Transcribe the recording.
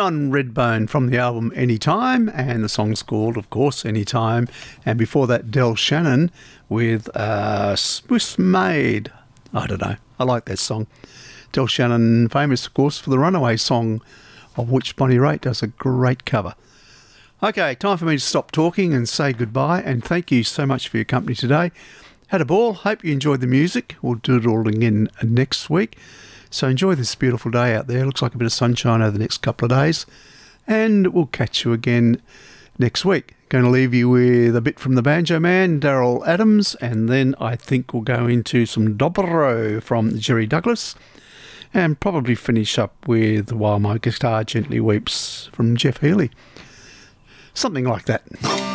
Leon Redbone from the album Anytime, and the song's called, of course, Anytime. And before that, Del Shannon with Swiss Maid. I don't know. I like that song. Del Shannon, famous, of course, for the Runaway song, of which Bonnie Raitt does a great cover. Okay, time for me to stop talking and say goodbye, and thank you so much for your company today. Had a ball. Hope you enjoyed the music. We'll do it all again next week. So enjoy this beautiful day out there. Looks like a bit of sunshine over the next couple of days. And we'll catch you again next week. Going to leave you with a bit from the Banjo Man, Daryl Adams, and then I think we'll go into some Dobro from Jerry Douglas, and probably finish up with While My Guitar Gently Weeps from Jeff Healey. Something like that.